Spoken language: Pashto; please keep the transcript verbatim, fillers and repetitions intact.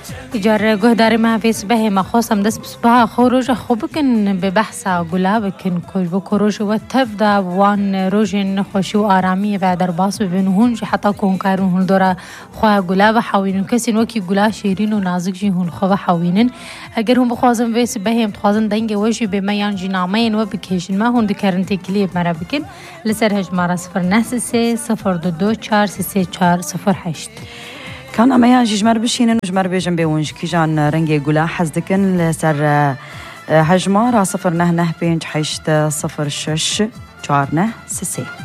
جار جهدار ما في سبه ما خاصم دس بسبها خروج خوبكن ببحث قلابكن كل بكروج وتفدا وان روجن خوشو آرامی و در باس ببینون حتی کن کارون هن داره خواه قلاب حاوینن کسی نوکی قلاب شیرین و نازک جی هن خواه حاوینن اگر هم بخوازم في سبه هم تخوازن دنگ وجی بمیان جنامین و بکیشن ما هن دکرن تکلیب مرا بکن لسر هجمارا صفر نه سه صفر دو دو چار سه چار صفر هشت. كان أميان جمر بشينن وجمر بيجن بيونج كي جان رنجي قلا حزدكن لسر هجمارة صفر نه نه بينج حيشت صفر شش چار نه سه سه.